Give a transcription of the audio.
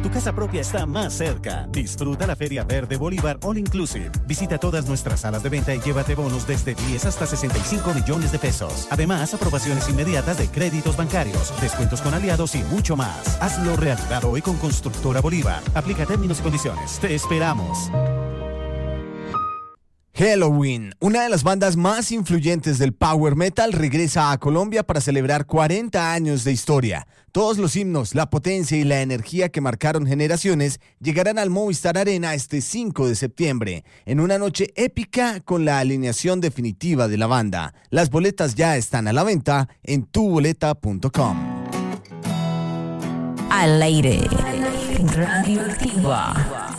Tu casa propia está más cerca. Disfruta la Feria Verde Bolívar All Inclusive. Visita todas nuestras salas de venta y llévate bonos desde 10 hasta 65 millones de pesos. Además, aprobaciones inmediatas de créditos bancarios, descuentos con aliados y mucho más. Hazlo realidad hoy con Constructora Bolívar. Aplica términos y condiciones. Te esperamos. Helloween, una de las bandas más influyentes del power metal, regresa a Colombia para celebrar 40 años de historia. Todos los himnos, la potencia y la energía que marcaron generaciones llegarán al Movistar Arena este 5 de septiembre, en una noche épica con la alineación definitiva de la banda. Las boletas ya están a la venta en tuboleta.com. Al aire. Radio Activa.